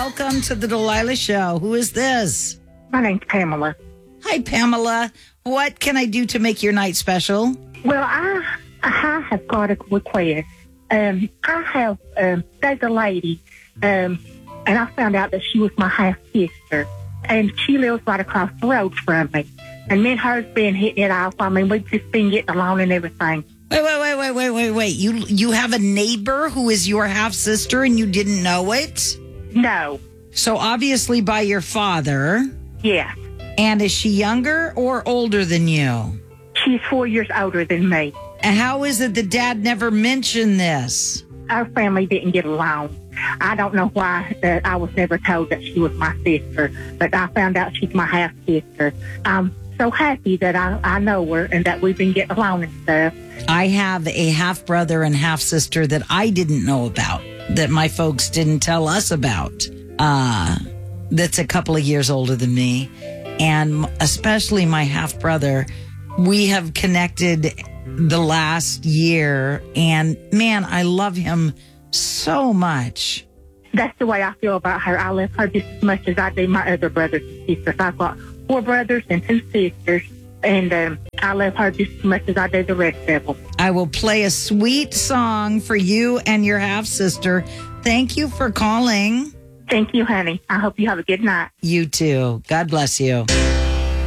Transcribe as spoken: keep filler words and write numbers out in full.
welcome to the Delilah Show. Who is this? My name's Pamela. Hi, Pamela. What can I do to make your night special? Well, I I have got a request. Um, I have, um, there's a lady, um, and I found out that she was my half-sister, and she lives right across the road from me. And me and her's been hitting it off. I mean, we've just been getting along and everything. Wait, wait, wait, wait, wait, wait, wait. You, you have a neighbor who is your half-sister and you didn't know it? No. So obviously by your father. Yes. And is she younger or older than you? She's four years older than me. And how is it that Dad never mentioned this? Our family didn't get along. I don't know why that I was never told that she was my sister, but I found out she's my half-sister. I'm so happy that I, I know her and that we've been getting along and stuff. I have a half-brother and half-sister that I didn't know about, that my folks didn't tell us about, uh, that's a couple of years older than me. And especially my half-brother, we have connected the last year, and man, I love him so much. That's the way I feel about her. I love her just as much as I do my other brothers and sisters. I've got four brothers and two sisters, and um, I love her just as much as I do the rest of them. I will play a sweet song for you and your half-sister. Thank you for calling. Thank you, honey. I hope you have a good night. You too. God bless you.